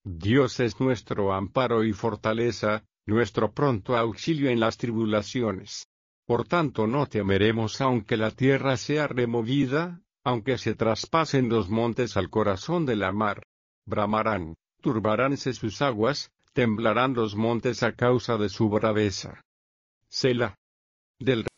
Dios es nuestro amparo y fortaleza, nuestro pronto auxilio en las tribulaciones. Por tanto no temeremos aunque la tierra sea removida, aunque se traspasen los montes al corazón de la mar. Bramarán, turbaránse sus aguas, temblarán los montes a causa de su braveza. Selah. Del